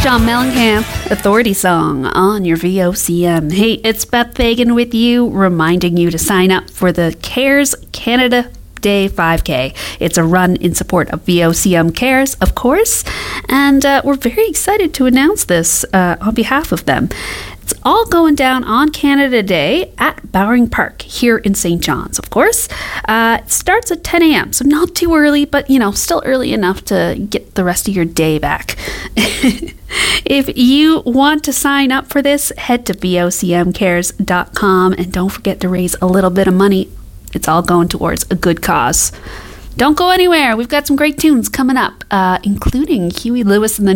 John Mellencamp, Authority Song on your VOCM. Hey, it's Beth Fagan with you, reminding you to sign up for the CARES Canada Day 5K. It's a run in support of VOCM Cares, of course, and we're very excited to announce this on behalf of them. It's all going down on Canada Day at Bowring Park here in St. John's, of course. It starts at 10 a.m., so not too early, but, still early enough to get the rest of your day back. If you want to sign up for this, head to vocmcares.com and don't forget to raise a little bit of money. It's all going towards a good cause. Don't go anywhere. We've got some great tunes coming up, including Huey Lewis and the